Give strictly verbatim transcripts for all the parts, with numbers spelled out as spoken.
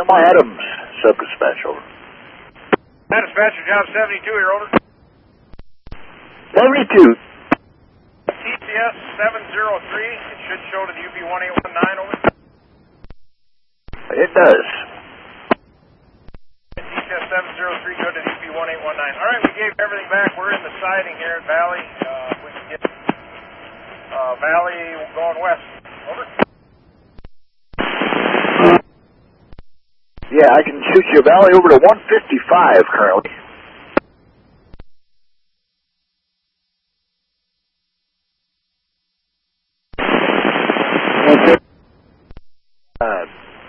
Omaha Adams, sub-dispatch, over. Dispatcher, job seventy-two here, over. seventy-two. T C S seven zero three, it should show to the U P one eight one nine, over. It does. T C S seven zero three, go to the U P one eight one nine. All right, we gave everything back. We're in the siding here at Valley. Uh, we can get uh, Valley going west. Over. Yeah, I can shoot you Valley over to one fifty-five currently. Okay. Uh,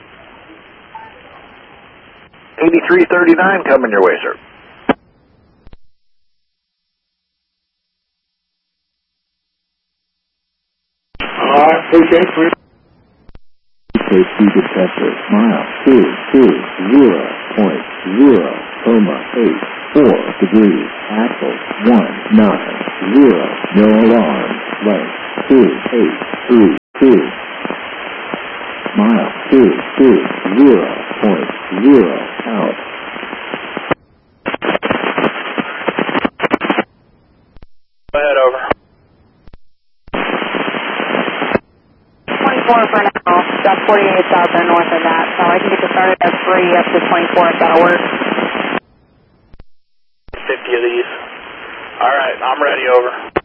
eighty-three thirty-nine coming your way, sir. All right, appreciate it. Safety detector, mile two two zero point zero, coma eight four degrees, axle one nine zero, no alarm, length two eight three two, mile two two zero point zero, out. Go ahead, over. twenty-four for now, about forty-eight thousand north of that, so I can get you started at three up to twenty-four if that'll work. fifty of these. All right, I'm ready, over.